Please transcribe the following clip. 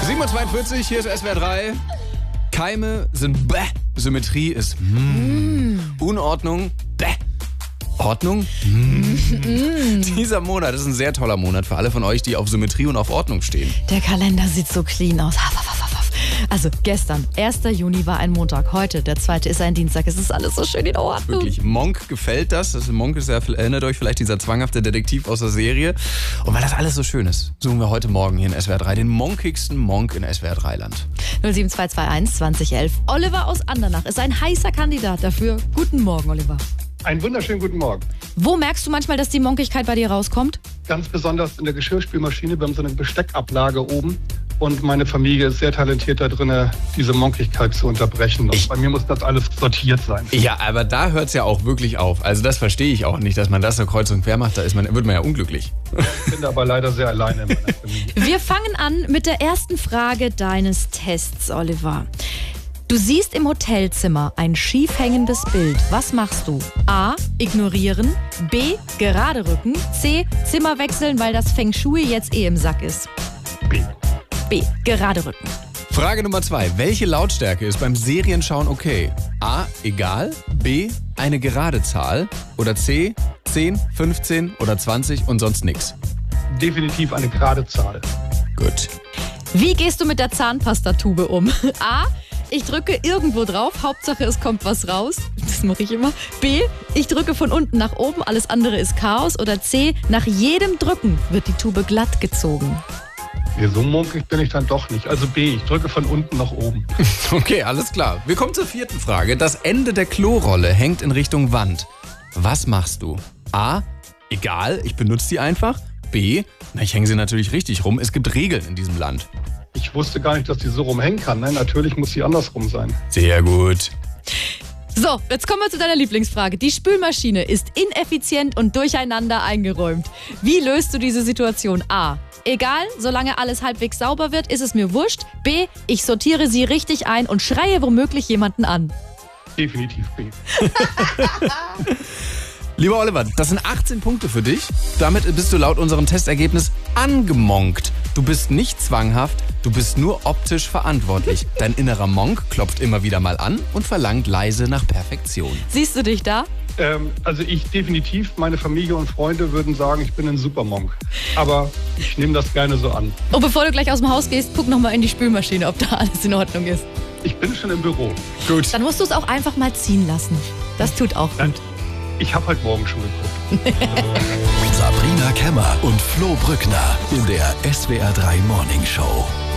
7:42 hier ist SWR 3. Keime sind bäh. Symmetrie ist Unordnung bäh. Ordnung? Dieser Monat ist ein sehr toller Monat für alle von euch, die auf Symmetrie und auf Ordnung stehen. Der Kalender sieht so clean aus. Also gestern, 1. Juni war ein Montag, heute, der 2. ist ein Dienstag. Es ist alles so schön in Ordnung. Wirklich, Monk gefällt das. Monk ist ja, erinnert euch vielleicht, dieser zwanghafte Detektiv aus der Serie. Und weil das alles so schön ist, suchen wir heute Morgen hier in SWR 3 den monkigsten Monk in SWR 3-Land. 07221 2011. Oliver aus Andernach ist ein heißer Kandidat dafür. Guten Morgen, Oliver. Einen wunderschönen guten Morgen. Wo merkst du manchmal, dass die Monkigkeit bei dir rauskommt? Ganz besonders in der Geschirrspülmaschine. Wir haben so eine Besteckablage oben. Und meine Familie ist sehr talentiert da drin, diese Monkigkeit zu unterbrechen. Und bei mir muss das alles sortiert sein. Ja, aber da hört es ja auch wirklich auf. Also das verstehe ich auch nicht, dass man das so kreuz und quer macht. Da wird man ja unglücklich. Ich bin aber leider sehr alleine in meiner Familie. Wir fangen an mit der ersten Frage deines Tests, Oliver. Du siehst im Hotelzimmer ein schief hängendes Bild. Was machst du? A. Ignorieren. B. Gerade rücken. C. Zimmer wechseln, weil das Feng Shui jetzt im Sack ist. B. B. Gerade rücken. Frage Nummer 2. Welche Lautstärke ist beim Serienschauen okay? A. Egal. B. Eine gerade Zahl. Oder C. 10, 15 oder 20 und sonst nix. Definitiv eine gerade Zahl. Gut. Wie gehst du mit der Zahnpastatube um? A. Ich drücke irgendwo drauf, Hauptsache es kommt was raus. Das mache ich immer. B. Ich drücke von unten nach oben, alles andere ist Chaos. Oder C. Nach jedem Drücken wird die Tube glatt gezogen. Nee, so munkig bin ich dann doch nicht. Also B. Ich drücke von unten nach oben. Okay, alles klar. Wir kommen zur vierten Frage. Das Ende der Klorolle hängt in Richtung Wand. Was machst du? A. Egal, ich benutze die einfach. B. Ich hänge sie natürlich richtig rum. Es gibt Regeln in diesem Land. Ich wusste gar nicht, dass die so rumhängen kann. Nein, natürlich muss sie andersrum sein. Sehr gut. So, jetzt kommen wir zu deiner Lieblingsfrage. Die Spülmaschine ist ineffizient und durcheinander eingeräumt. Wie löst du diese Situation? A. Egal, solange alles halbwegs sauber wird, ist es mir wurscht. B. Ich sortiere sie richtig ein und schreie womöglich jemanden an. Definitiv B. Lieber Oliver, das sind 18 Punkte für dich. Damit bist du laut unserem Testergebnis angemonkt. Du bist nicht zwanghaft, du bist nur optisch verantwortlich. Dein innerer Monk klopft immer wieder mal an und verlangt leise nach Perfektion. Siehst du dich da? Also ich definitiv, meine Familie und Freunde würden sagen, ich bin ein Supermonk. Aber ich nehme das gerne so an. Und bevor du gleich aus dem Haus gehst, guck nochmal in die Spülmaschine, ob da alles in Ordnung ist. Ich bin schon im Büro. Gut. Dann musst du es auch einfach mal ziehen lassen. Das tut auch gut. Ich habe heute Morgen schon geguckt. Sabrina Kemmer und Flo Brückner in der SWR 3 Morning Show.